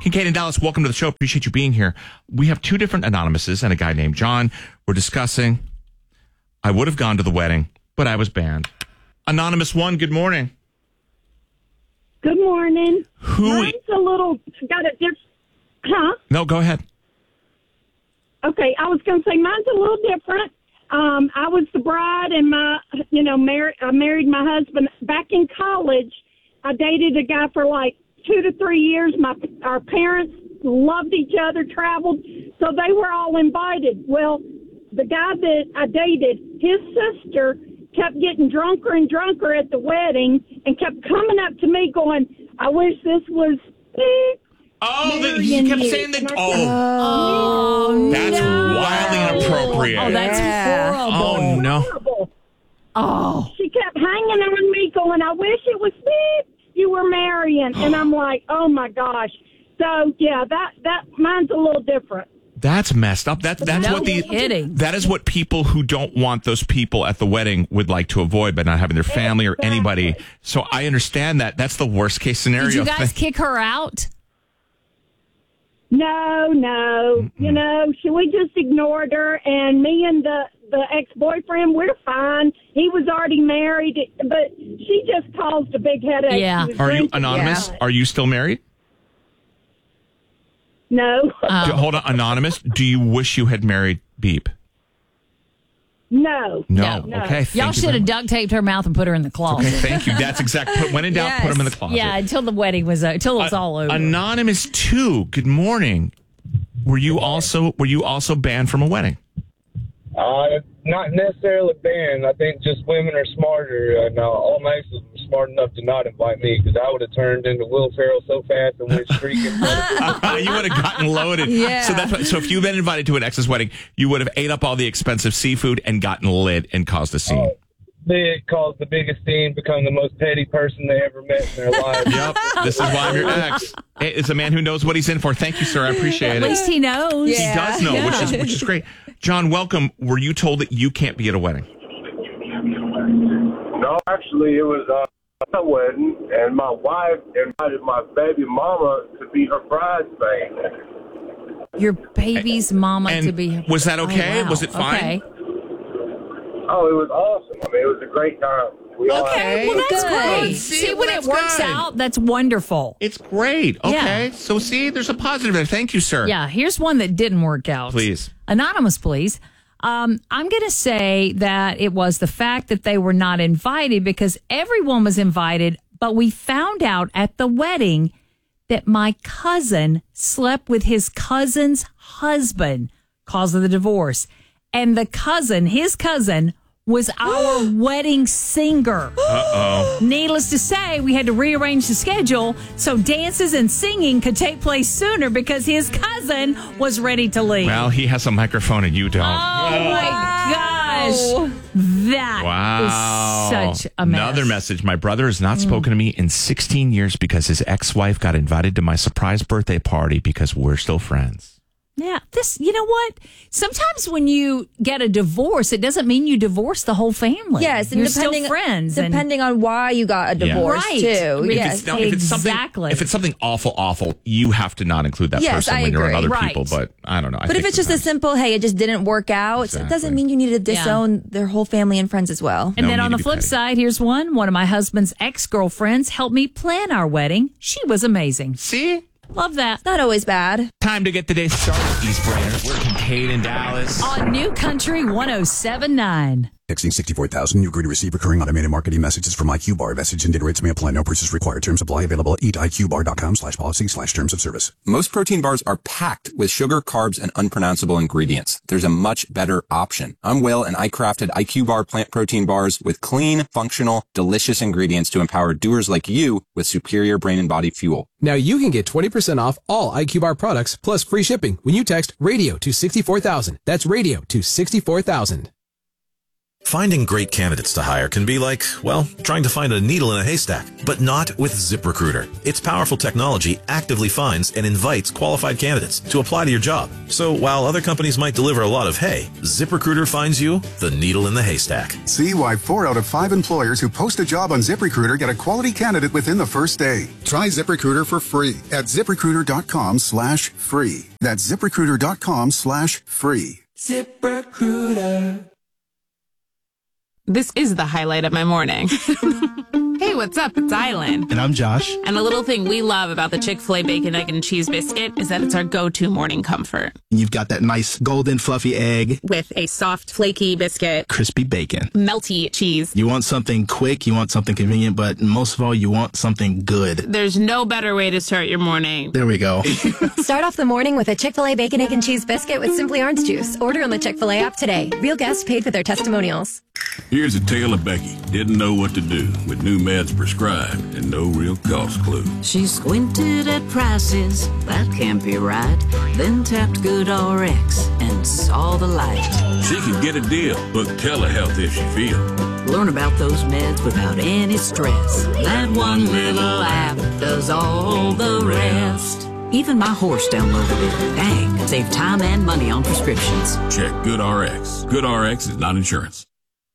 Kincaid in Dallas, welcome to the show. Appreciate you being here. We have two different anonymouses and a guy named John. We're discussing, I would have gone to the wedding, but I was banned. Anonymous 1, good morning. Good morning. Who? No, go ahead. Okay, I was going to say mine's a little different. I was the bride, and I married my husband back in college. I dated a guy for like 2 to 3 years. Our parents loved each other, traveled, so they were all invited. Well, the guy that I dated, his sister kept getting drunker and drunker at the wedding and kept coming up to me going, I wish this was he kept saying that. That's wildly inappropriate. Oh, that's horrible. Oh, no. Oh. She kept hanging on me going, I wish it was you were marrying. And I'm like, oh, my gosh. So, yeah, that mine's a little different. That's messed up. That's no what kidding. That is what people who don't want those people at the wedding would like to avoid by not having their family or anybody. So I understand that. That's the worst case scenario. Did you guys kick her out? No. Mm-mm. We just ignored her, and me and the ex-boyfriend, we're fine. He was already married, but she just caused a big headache. Yeah. Are you anonymous? Yeah. Are you still married? No. Hold on, anonymous. Do you wish you had married Beep? No. Okay. Y'all should have duct taped her mouth and put her in the closet. Okay, thank you. That's exactly. When in doubt, put them in the closet. Yeah, until the wedding was until it was all over. Anonymous 2. Good morning. Were you also banned from a wedding? Not necessarily banned. I think just women are smarter. Now, all my exes were smart enough to not invite me because I would have turned into Will Ferrell so fast and went streaking. You would have gotten loaded. Yeah. So if you'd been invited to an ex's wedding, you would have ate up all the expensive seafood and gotten lit and caused a scene. It caused the biggest scene, become the most petty person they ever met in their lives. Yep. This is why I'm your ex. It's a man who knows what he's in for. Thank you, sir. I appreciate it. At least he knows. He does know, which is great. John, welcome. Were you told that you can't be at a wedding? No, actually, it was a wedding, and my wife invited my baby mama to be her bridesmaid. Your baby's mama to be. Was that okay? Oh, wow. Was it fine? Okay. Oh, it was awesome. I mean, it was a great time. Okay, well, that's good. great. See, when it works out, that's wonderful. It's great. Okay. Yeah. So, see, there's a positive there. Thank you, sir. Yeah, here's one that didn't work out. Please. Anonymous, please. I'm going to say that it was the fact that they were not invited because everyone was invited, but we found out at the wedding that my cousin slept with his cousin's husband cause of the divorce. And his cousin, was our wedding singer. Uh-oh. Needless to say, we had to rearrange the schedule so dances and singing could take place sooner because his cousin was ready to leave. Well, he has a microphone and you don't. Oh, my gosh. That is such a mess. Another message. My brother has not spoken to me in 16 years because his ex-wife got invited to my surprise birthday party because we're still friends. Yeah, you know what? Sometimes when you get a divorce, it doesn't mean you divorce the whole family. Yes, and you're still friends. Depending on why you got a divorce, right. too. Yes, exactly. If it's something awful, you have to not include that person when you're around other people. But I don't know. But if it's just a simple, hey, it just didn't work out, it doesn't mean you need to disown their whole family and friends as well. And then on the flip side, here's one of my husband's ex-girlfriends helped me plan our wedding. She was amazing. See? Love that. Not always bad. Time to get the day started. East Brainer. We're Kincaid in Dallas. On New Country 107.9. Texting 64,000. You agree to receive recurring automated marketing messages from IQ Bar. Message and data rates may apply. No purchase required. Terms apply. Available at eatiqbar.com/policy/terms of service. Most protein bars are packed with sugar, carbs, and unpronounceable ingredients. There's a much better option. I'm Will, and I crafted IQ Bar plant protein bars with clean, functional, delicious ingredients to empower doers like you with superior brain and body fuel. Now you can get 20% off all IQ Bar products plus free shipping when you text radio to 64,000. That's radio to 64,000. Finding great candidates to hire can be like, well, trying to find a needle in a haystack, but not with ZipRecruiter. Its powerful technology actively finds and invites qualified candidates to apply to your job. So while other companies might deliver a lot of hay, ZipRecruiter finds you the needle in the haystack. See why 4 out of 5 employers who post a job on ZipRecruiter get a quality candidate within the first day. Try ZipRecruiter for free at ZipRecruiter.com/free. That's ZipRecruiter.com/free. ZipRecruiter. This is the highlight of my morning. Hey, what's up? It's Island. And I'm Josh. And a little thing we love about the Chick-fil-A Bacon, Egg, and Cheese Biscuit is that it's our go-to morning comfort. You've got that nice golden fluffy egg. With a soft, flaky biscuit. Crispy bacon. Melty cheese. You want something quick, you want something convenient, but most of all, you want something good. There's no better way to start your morning. There we go. Start off the morning with a Chick-fil-A Bacon, Egg, and Cheese Biscuit with Simply Orange Juice. Order on the Chick-fil-A app today. Real guests paid for their testimonials. Here's a tale of Becky. Didn't know what to do with new meds prescribed and no real cost clue. She squinted at prices, that can't be right. Then tapped GoodRx and saw the light. She could get a deal, book telehealth if she feels. Learn about those meds without any stress. That one little app does all the rest. Even my horse downloaded it. Dang, save time and money on prescriptions. Check GoodRx. GoodRx is not insurance.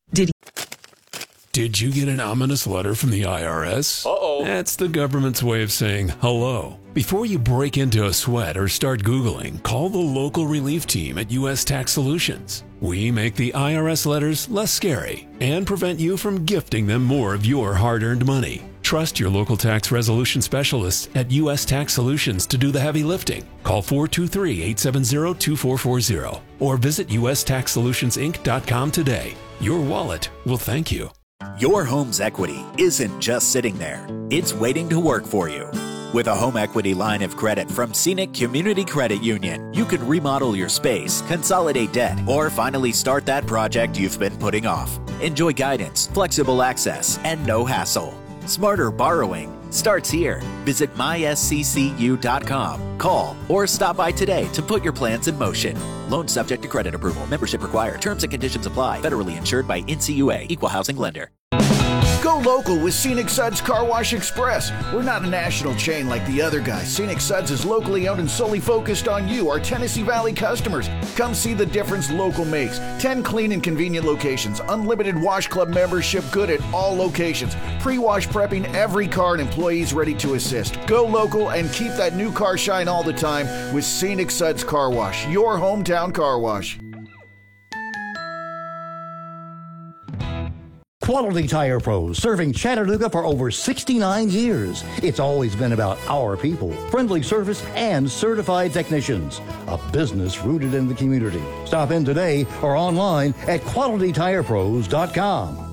Did you get an ominous letter from the IRS? Uh-oh. That's the government's way of saying hello. Before you break into a sweat or start Googling, call the local relief team at U.S. Tax Solutions. We make the IRS letters less scary and prevent you from gifting them more of your hard-earned money. Trust your local tax resolution specialists at U.S. Tax Solutions to do the heavy lifting. Call 423-870-2440 or visit USTaxSolutionsInc.com today. Your wallet will thank you. Your home's equity isn't just sitting there. It's waiting to work for you. With a home equity line of credit from Scenic Community Credit Union, you can remodel your space, consolidate debt, or finally start that project you've been putting off. Enjoy guidance, flexible access, and no hassle. Smarter borrowing starts here. Visit mysccu.com. Call or stop by today to put your plans in motion. Loan subject to credit approval. Membership required. Terms and conditions apply. Federally insured by NCUA. Equal housing lender. Go local with Scenic Suds Car Wash Express. We're not a national chain like the other guys. Scenic Suds is locally owned and solely focused on you, our Tennessee Valley customers. Come see the difference local makes. 10 clean and convenient locations. Unlimited Wash Club membership good at all locations. Pre-wash prepping every car and employees ready to assist. Go local and keep that new car shine all the time with Scenic Suds Car Wash, your hometown car wash. Quality Tire Pros, serving Chattanooga for over 69 years. It's always been about our people, friendly service, and certified technicians. A business rooted in the community. Stop in today or online at QualityTirePros.com.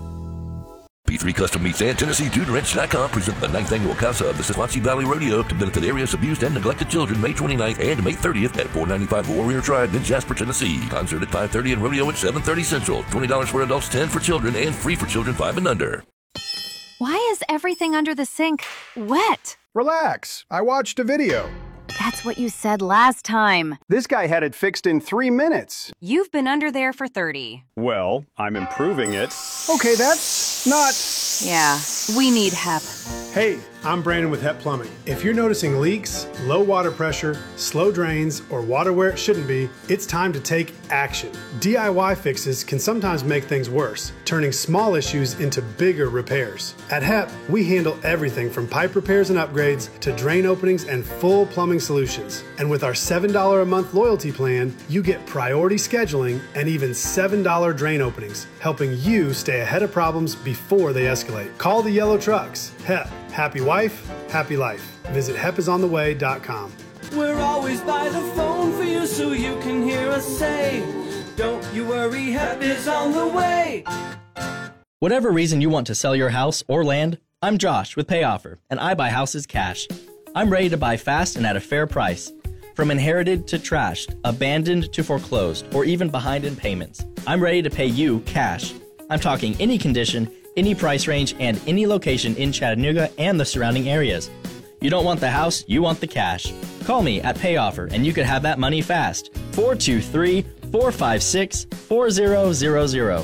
P3 Custom Meats and TennesseeDudeRanch.com present the 9th annual Casa of the Sequatchie Valley Rodeo to benefit area's abused and neglected children May 29th and May 30th at 495 Warrior Drive in Jasper, Tennessee. Concert at 5:30 and rodeo at 7:30 Central. $20 for adults, $10 for children, and free for children 5 and under. Why is everything under the sink wet? Relax. I watched a video. That's what you said last time. This guy had it fixed in 3 minutes. You've been under there for 30. Well, I'm improving it. Okay, that's not... Yeah, we need HEP. Hey, I'm Brandon with HEP Plumbing. If you're noticing leaks, low water pressure, slow drains, or water where it shouldn't be, it's time to take action. DIY fixes can sometimes make things worse, turning small issues into bigger repairs. At HEP, we handle everything from pipe repairs and upgrades to drain openings and full plumbing solutions. And with our $7 a month loyalty plan, you get priority scheduling and even $7 drain openings, helping you stay ahead of problems before they escalate. Call the yellow trucks. HEP. Happy wife, happy life. Visit hepisontheway.com. We're always by the phone for you so you can hear us say, don't you worry, HEP is on the way. Whatever reason you want to sell your house or land, I'm Josh with PayOffer, and I buy houses cash. I'm ready to buy fast and at a fair price. From inherited to trashed, abandoned to foreclosed, or even behind in payments, I'm ready to pay you cash. I'm talking any condition, any price range, and any location in Chattanooga and the surrounding areas. You don't want the house, you want the cash. Call me at PayOffer and you could have that money fast. 423-456-4000.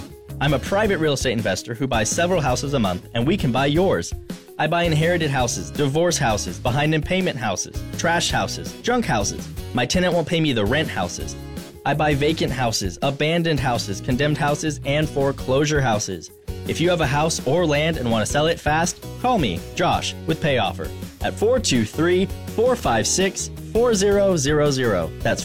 I'm a private real estate investor who buys several houses a month, and we can buy yours. I buy inherited houses, divorce houses, behind in payment houses, trash houses, junk houses. My tenant won't pay me the rent houses. I buy vacant houses, abandoned houses, condemned houses, and foreclosure houses. If you have a house or land and want to sell it fast, call me, Josh, with Pay Offer at 423-456-4000. That's